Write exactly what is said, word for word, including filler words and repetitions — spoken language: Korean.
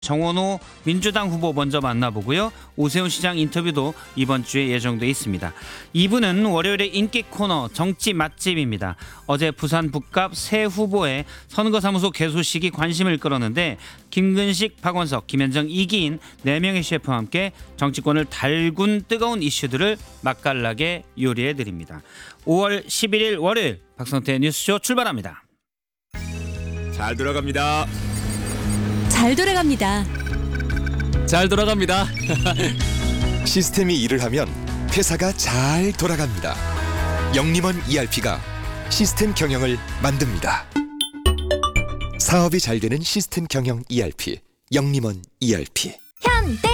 정원호 민주당 후보 먼저 만나보고요. 오세훈 시장 인터뷰도 이번 주에 예정돼 있습니다. 이 부는 월요일의 인기 코너 정치 맛집입니다. 어제 부산 북갑 새 후보의 선거사무소 개소식이 관심을 끌었는데 김근식, 박원석, 김현정, 이기인 네 명의 셰프와 함께 정치권을 달군 뜨거운 이슈들을 맛깔나게 요리해드립니다. 오월 십일일 월요일 박성태 뉴스쇼 출발합니다. 잘 돌아갑니다. 잘 돌아갑니다. 잘 돌아갑니다. 시스템이 일을 하면 회사가 잘 돌아갑니다. 영림원 이알피가 시스템 경영을 만듭니다. 사업이 잘 되는 시스템 경영 이알피, 영림원 이알피. 현대